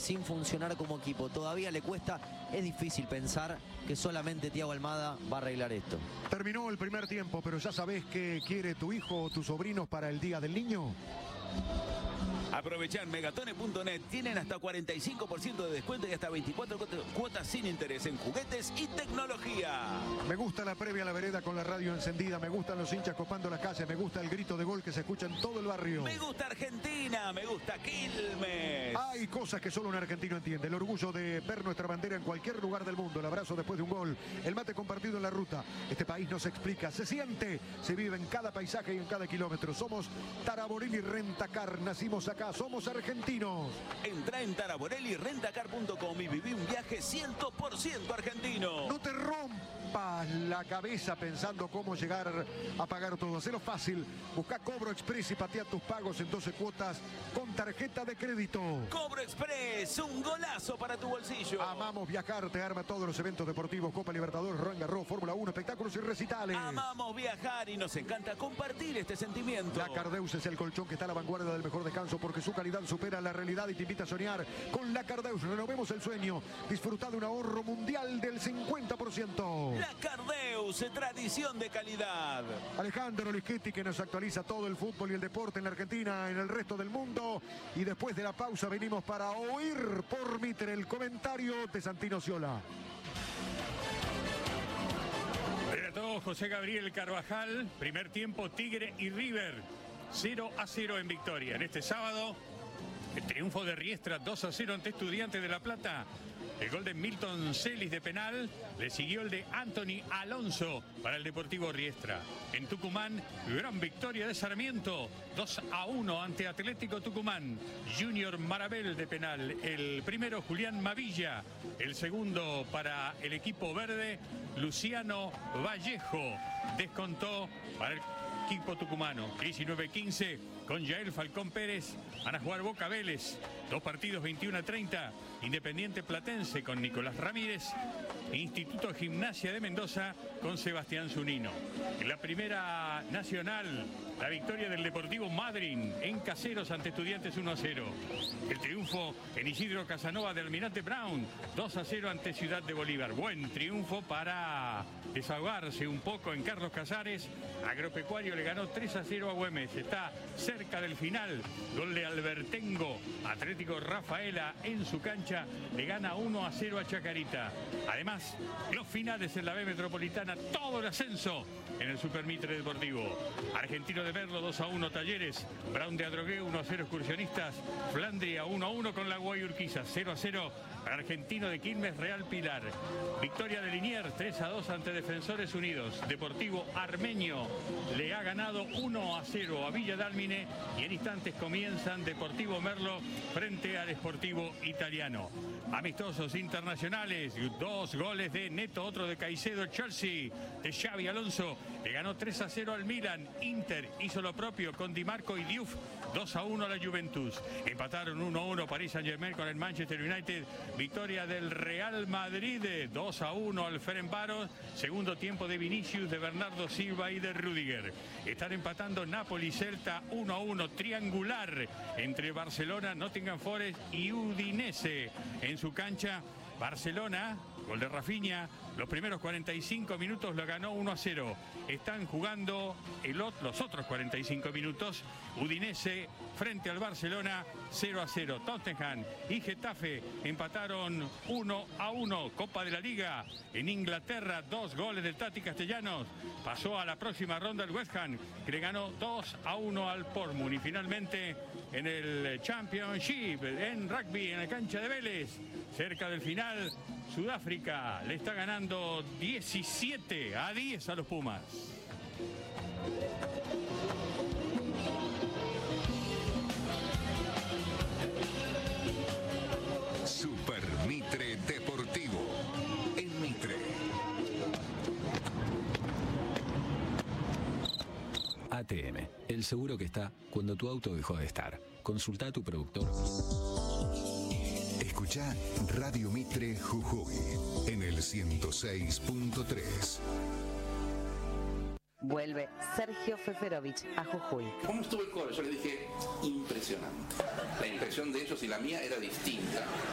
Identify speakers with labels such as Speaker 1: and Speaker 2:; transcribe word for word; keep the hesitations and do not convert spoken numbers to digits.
Speaker 1: sin funcionar como equipo. Todavía le cuesta, es difícil pensar que solamente Thiago Almada va a arreglar esto.
Speaker 2: Terminó el primer tiempo, pero ¿ya sabés qué quiere tu hijo o tus sobrinos para el Día del Niño?
Speaker 3: Aprovechá en megatone punto net. Tienen hasta cuarenta y cinco por ciento de descuento y hasta veinticuatro cuotas sin interés en juguetes y tecnología.
Speaker 2: Me gusta la previa a la vereda con la radio encendida. Me gustan los hinchas copando la calle. Me gusta el grito de gol que se escucha en todo el barrio.
Speaker 3: Me gusta Argentina. Me gusta Quilmes.
Speaker 2: Hay cosas que solo un argentino entiende. El orgullo de ver nuestra bandera en cualquier lugar del mundo. El abrazo después de un gol. El mate compartido en la ruta. Este país no se explica. Se siente. Se vive en cada paisaje y en cada kilómetro. Somos Taraborelli Rentacar. Nacimos acá. Somos argentinos.
Speaker 3: Entra en taraborelli rentacar punto com y viví un viaje cien por ciento argentino.
Speaker 2: No te rompas la cabeza pensando cómo llegar a pagar todo. Hacelo fácil. Busca Cobro Express y patea tus pagos en doce cuotas con tarjeta de crédito.
Speaker 3: Cobro Express, un golazo para tu bolsillo.
Speaker 2: Amamos viajar, te arma todos los eventos deportivos, Copa Libertadores, Roland Garros, Fórmula uno, espectáculos y recitales.
Speaker 3: Amamos viajar y nos encanta compartir este sentimiento.
Speaker 2: La Cardeus es el colchón que está a la vanguardia del mejor descanso porque su calidad supera la realidad y te invita a soñar. Con la Cardeus renovemos el sueño. Disfruta de un ahorro mundial del cincuenta por ciento.
Speaker 3: La Cardeus, tradición de calidad.
Speaker 2: Alejandro Lischetti que nos actualiza todo el fútbol y el deporte en la Argentina, en el resto del mundo. Y después de la pausa venimos para oír por Mitre el comentario de Santino Sciola.
Speaker 4: Relató José Gabriel Carvajal. Primer tiempo Tigre y River. cero a cero en victoria. En este sábado, el triunfo de Riestra dos a cero ante Estudiantes de La Plata. El gol de Milton Celis de penal, le siguió el de Anthony Alonso para el Deportivo Riestra. En Tucumán, gran victoria de Sarmiento, dos a uno ante Atlético Tucumán. Junior Marabel de penal, el primero Julián Mavilla, el segundo para el equipo verde, Luciano Vallejo, descontó para el equipo tucumano. diecinueve quince con Yael Falcón Pérez van a jugar Boca Vélez. Dos partidos veintiuno a treinta. Independiente Platense con Nicolás Ramírez. Instituto Gimnasia de Mendoza con Sebastián Zunino. En la primera nacional, la victoria del Deportivo Madryn en Caseros ante Estudiantes uno a cero. El triunfo en Isidro Casanova de Almirante Brown dos a cero ante Ciudad de Bolívar. Buen triunfo para desahogarse un poco en Carlos Casares. Agropecuario le ganó tres a cero a Güemes. Está cerca del final. Gol de Albertengo. Atlético Rafaela en su cancha le gana uno a cero a Chacarita. Además, los finales en la B Metropolitana, todo el ascenso en el Super Mitre Deportivo. Argentino de Merlo dos a uno Talleres. Brown de Adrogué uno a cero Excursionistas. Flandria uno a uno con la Guayurquiza. cero a cero Argentino de Quilmes Real Pilar. Victoria de Liniers tres a dos ante Defensores Unidos. Deportivo Armenio le ha ganado uno a cero a Villa Dálmine y en instantes comienzan Deportivo Merlo frente al Sportivo Italiano. Amistosos internacionales, dos goles de Neto, otro de Caicedo. Chelsea de Xavi Alonso le ganó tres a cero al Milan. Inter hizo lo propio con Di Marco y Diouf, dos a uno a la Juventus. Empataron uno a uno Paris Saint-Germain con el Manchester United. Victoria del Real Madrid, dos a uno al Ferencváros. Segundo tiempo de Vinicius, de Bernardo Silva y de Rüdiger. Están empatando Napoli, Celta uno a uno, triangular entre Barcelona, Nottingham Forest y Udinese. En su cancha, Barcelona, gol de Rafinha, los primeros cuarenta y cinco minutos lo ganó uno a cero. Están jugando el, los otros cuarenta y cinco minutos. Udinese frente al Barcelona, cero a cero. Tottenham y Getafe empataron uno a uno. Copa de la Liga en Inglaterra, dos goles del Tati Castellanos. Pasó a la próxima ronda el West Ham, que le ganó dos a uno al Portsmouth. Y finalmente en el Championship, en rugby, en la cancha de Vélez, cerca del final, Sudáfrica le está ganando diecisiete a diez a los Pumas.
Speaker 5: Super Mitre Deportivo en Mitre.
Speaker 6: A T M, el seguro que está cuando tu auto dejó de estar. Consulta a tu productor.
Speaker 5: Escuchá Radio Mitre Jujuy en el ciento seis punto tres.
Speaker 7: Vuelve Sergio Feferovich a Jujuy.
Speaker 8: ¿Cómo estuvo el coro? Yo le dije, impresionante. La impresión de ellos y la mía era distinta.